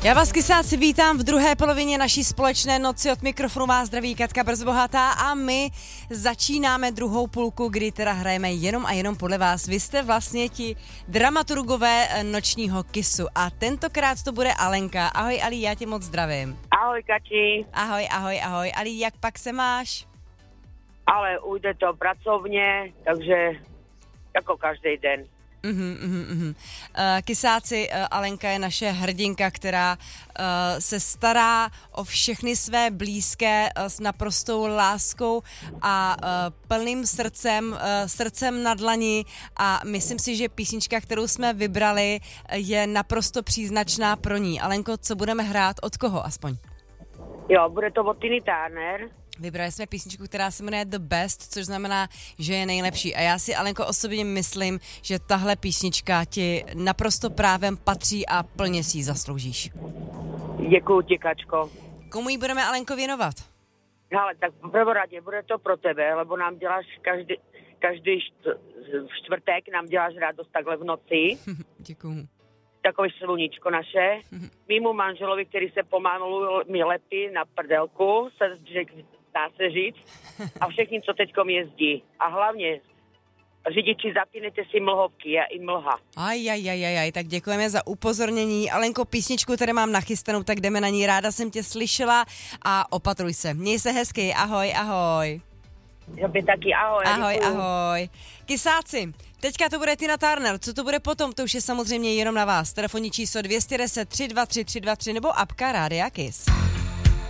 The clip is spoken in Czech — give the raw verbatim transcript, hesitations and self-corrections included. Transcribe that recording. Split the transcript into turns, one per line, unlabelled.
Já vás, kysáci, vítám v druhé polovině naší společné noci. Od mikrofonu vás zdraví Katka Brzbohatá a my začínáme druhou půlku, kdy teda hrajeme jenom a jenom podle vás. Vy jste vlastně ti dramaturgové nočního Kissu a tentokrát to bude Alenka. Ahoj Ali, já tě moc zdravím.
Ahoj Kati.
Ahoj, ahoj, ahoj. Ali, jak pak se máš?
Ale ujde to pracovně, takže jako každý den.
Uhum, uhum, uhum. Uh, kysáci, uh, Alenka je naše hrdinka, která uh, se stará o všechny své blízké uh, s naprostou láskou a uh, plným srdcem, uh, srdcem na dlani a myslím si, že písnička, kterou jsme vybrali, je naprosto příznačná pro ní. Alenko, co budeme hrát? Od koho aspoň?
Jo, bude to od Tiny Turner.
Vybrali jsme písničku, která se jmenuje The Best, což znamená, že je nejlepší. A já si, Alenko, osobně myslím, že tahle písnička ti naprosto právem patří a plně si ji zasloužíš.
Děkuju ti, Kačko.
Komu ji budeme, Alenko, věnovat?
Ale tak v prvoradě bude to pro tebe, lebo nám děláš každý, každý št- čtvrtek, nám děláš radost takhle v noci.
Děkuju.
Takový sluníčko naše. Mýmu manželovi, který se pomalu mi lepí na prdelku, se, dá se říct, a všichni, co teďkom jezdí. A hlavně, řidiči, zapínejte si mlhovky, je i mlha.
Aj, aj, aj, aj, aj, tak děkujeme za upozornění. Alenko, písničku, které mám nachystanou, tak jdeme na ní. Ráda jsem tě slyšela a opatruj se. Měj se hezky, ahoj, ahoj.
Tobě taky, ahoj.
Ahoj,
děkuju.
ahoj. Kysáci, teďka to bude Tina Turner, co to bude potom, to už je samozřejmě jenom na vás. Telefonní číslo dvě deset tři dva tři tři dva tři nebo apka Rádia Kiss.